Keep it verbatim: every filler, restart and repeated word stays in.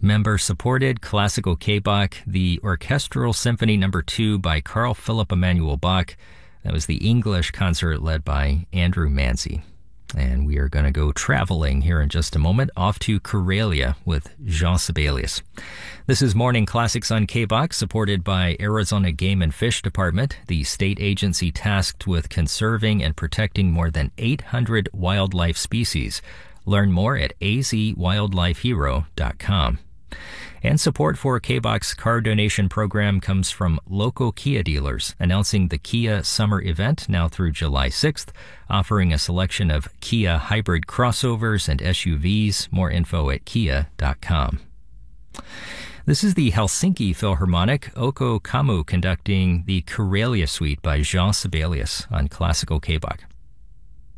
member-supported classical K-Bach, the Orchestral Symphony Number two by Carl Philipp Emanuel Bach. That was the English concert led by Andrew Manzi. And we are going to go traveling here in just a moment, off to Karelia with Jean Sibelius. This is Morning Classics on K-Bach, supported by Arizona Game and Fish Department, the state agency tasked with conserving and protecting more than eight hundred wildlife species. Learn more at a z wildlife hero dot com. And support for K-Bach's car donation program comes from local Kia dealers, announcing the Kia Summer Event now through July sixth, offering a selection of Kia hybrid crossovers and S U Vs. More info at kia dot com. This is the Helsinki Philharmonic, Oko Kamu conducting the Karelia Suite by Jean Sibelius on Classical K-Bach.